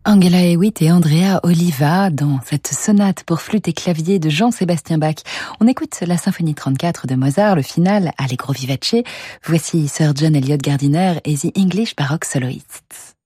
Angela Hewitt et Andrea Oliva dans cette sonate pour flûte et clavier de Jean-Sébastien Bach. On écoute la symphonie 34 de Mozart, le final Allegro vivace. Voici Sir John Eliot Gardiner et The English Baroque Soloists.